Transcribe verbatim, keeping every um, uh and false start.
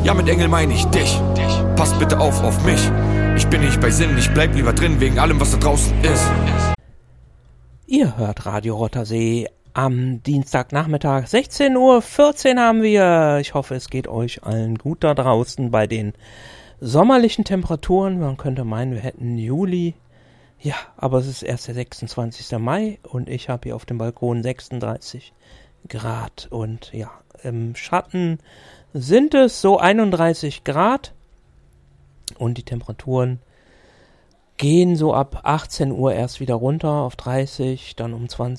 Ja, mit Engel meine ich dich. Passt bitte auf auf mich. Ich bin nicht bei Sinn, ich bleib lieber drin, wegen allem, was da draußen ist. Ihr hört Radio Rottersee am Dienstagnachmittag. sechzehn Uhr vierzehn haben wir. Ich hoffe, es geht euch allen gut da draußen bei den sommerlichen Temperaturen. Man könnte meinen, wir hätten Juli. Ja, aber es ist erst der sechsundzwanzigster Mai und ich habe hier auf dem Balkon sechsunddreißig Grad. Und ja, im Schatten sind es so einunddreißig Grad. Und die Temperaturen gehen so ab achtzehn Uhr erst wieder runter auf dreißig, dann um zwanzig